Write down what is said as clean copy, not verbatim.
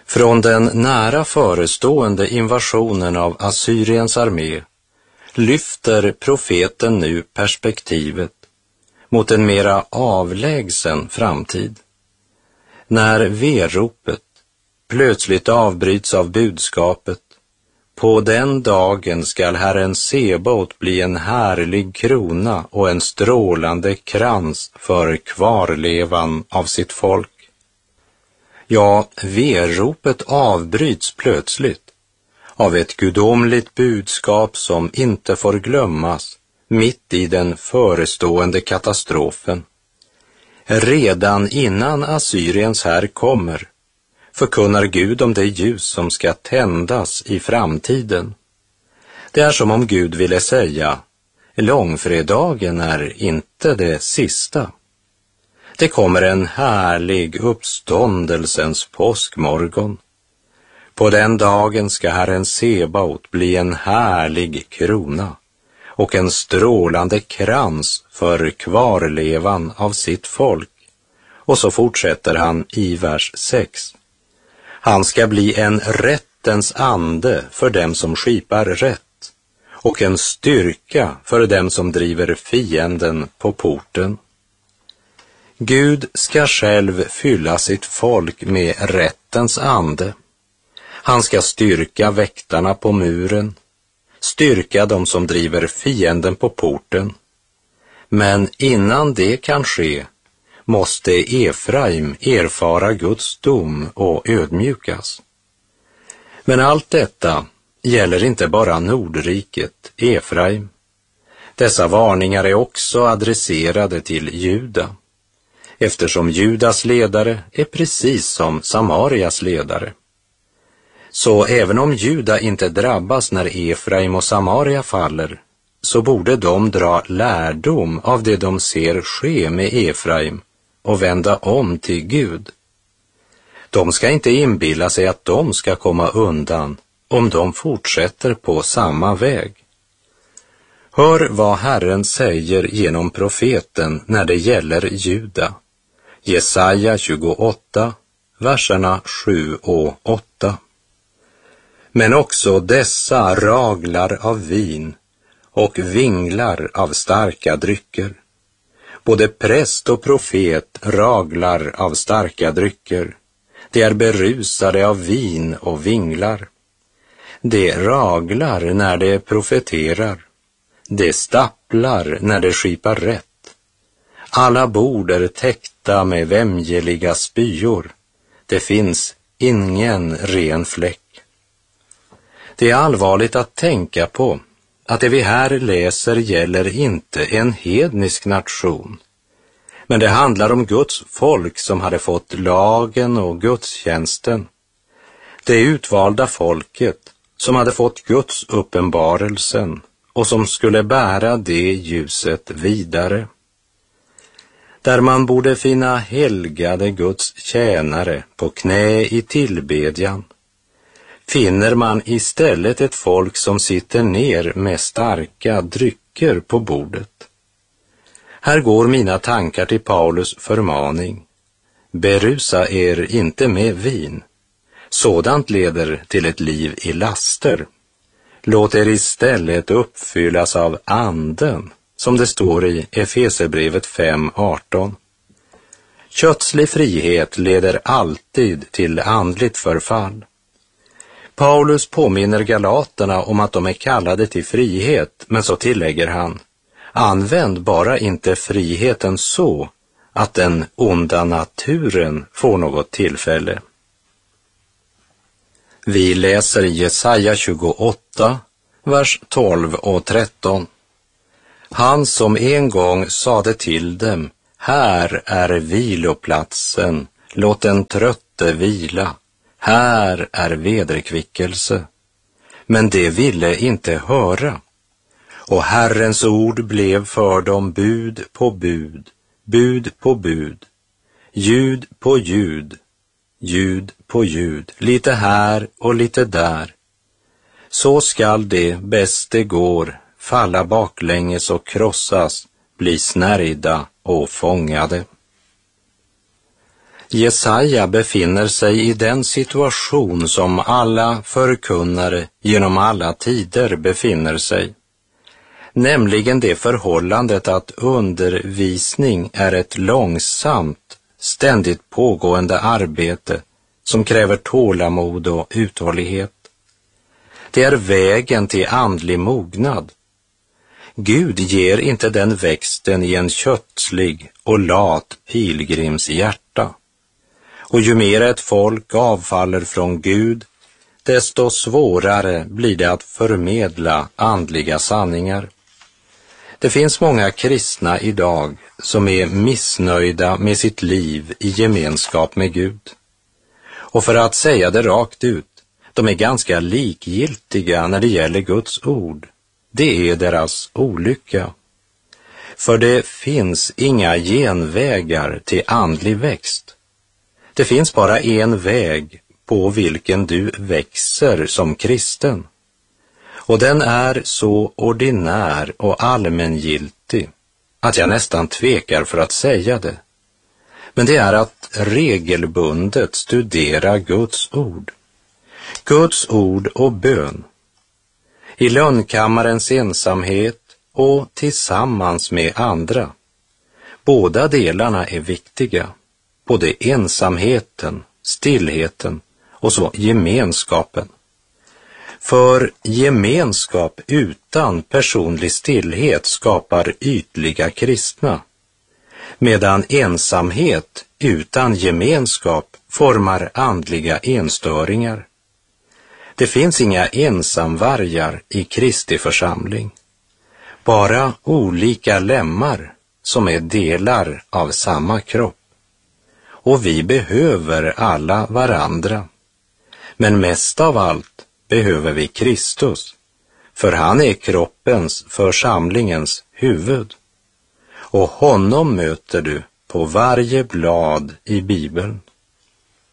Från den nära förestående invasionen av Assyriens armé lyfter profeten nu perspektivet mot en mera avlägsen framtid. När veropet plötsligt avbryts av budskapet: på den dagen skall Herren Sebaot bli en härlig krona och en strålande krans för kvarlevan av sitt folk. Ja, veropet avbryts plötsligt av ett gudomligt budskap som inte får glömmas mitt i den förestående katastrofen. Redan innan Assyriens här kommer förkunnar Gud om det ljus som ska tändas i framtiden. Det är som om Gud ville säga: långfredagen är inte det sista. Det kommer en härlig uppståndelsens påskmorgon. På den dagen ska Herren Sebaot bli en härlig krona och en strålande krans för kvarlevan av sitt folk. Och så fortsätter han i vers 6. Han ska bli en rättens ande för dem som skipar rätt och en styrka för dem som driver fienden på porten. Gud ska själv fylla sitt folk med rättens ande. Han ska styrka väktarna på muren, styrka dem som driver fienden på porten. Men innan det kan ske måste Efraim erfara Guds dom och ödmjukas. Men allt detta gäller inte bara Nordriket, Efraim. Dessa varningar är också adresserade till Juda, eftersom Judas ledare är precis som Samarias ledare. Så även om Juda inte drabbas när Efraim och Samaria faller, så borde de dra lärdom av det de ser ske med Efraim och vända om till Gud. De ska inte inbilla sig att de ska komma undan om de fortsätter på samma väg. Hör vad Herren säger genom profeten när det gäller Juda. Jesaja 28, verserna 7 och 8. Men också dessa raglar av vin och vinglar av starka drycker. Både präst och profet raglar av starka drycker. De är berusade av vin och vinglar. De raglar när de profeterar. De stapplar när de skipar rätt. Alla bord är täckta med vämjeliga spyor. Det finns ingen ren fläck. Det är allvarligt att tänka på att det vi här läser gäller inte en hednisk nation. Men det handlar om Guds folk som hade fått lagen och gudstjänsten. Det utvalda folket som hade fått Guds uppenbarelsen och som skulle bära det ljuset vidare. Där man borde finna helgade Guds tjänare på knä i tillbedjan, finner man istället ett folk som sitter ner med starka drycker på bordet. Här går mina tankar till Paulus förmaning: berusa er inte med vin. Sådant leder till ett liv i laster. Låt er istället uppfyllas av anden, som det står i Efesierbrevet 5:18. Kötslig frihet leder alltid till andligt förfall. Paulus påminner galaterna om att de är kallade till frihet, men så tillägger han: använd bara inte friheten så att den onda naturen får något tillfälle. Vi läser i Jesaja 28, vers 12 och 13. Han som en gång sade till dem: här är viloplatsen, låt den trötte vila, här är vederkvickelse. Men de ville inte höra. Och Herrens ord blev för dem bud på bud, bud på bud, ljud på ljud, ljud på ljud, lite här och lite där. Så skall det bäst det går falla baklänges och krossas, bli snärjda och fångade. Jesaja befinner sig i den situation som alla förkunnare genom alla tider befinner sig, nämligen det förhållandet att undervisning är ett långsamt, ständigt pågående arbete som kräver tålamod och uthållighet. Det är vägen till andlig mognad. Gud ger inte den växten i en kötslig och lat pilgrims hjärta. Och ju mer ett folk avfaller från Gud, desto svårare blir det att förmedla andliga sanningar. Det finns många kristna idag som är missnöjda med sitt liv i gemenskap med Gud. Och för att säga det rakt ut, de är ganska likgiltiga när det gäller Guds ord. Det är deras olycka. För det finns inga genvägar till andlig växt. Det finns bara en väg på vilken du växer som kristen. Och den är så ordinär och allmängiltig att jag nästan tvekar för att säga det. Men det är att regelbundet studera Guds ord. Guds ord och bön. I lönnkammarens ensamhet och tillsammans med andra. Båda delarna är viktiga. Både ensamheten, stillheten och så gemenskapen. För gemenskap utan personlig stillhet skapar ytliga kristna, medan ensamhet utan gemenskap formar andliga enstöringar. Det finns inga ensamvargar i Kristi församling, bara olika lemmar som är delar av samma kropp. Och vi behöver alla varandra, men mest av allt behöver vi Kristus, för han är kroppens, församlingens huvud. Och honom möter du på varje blad i Bibeln.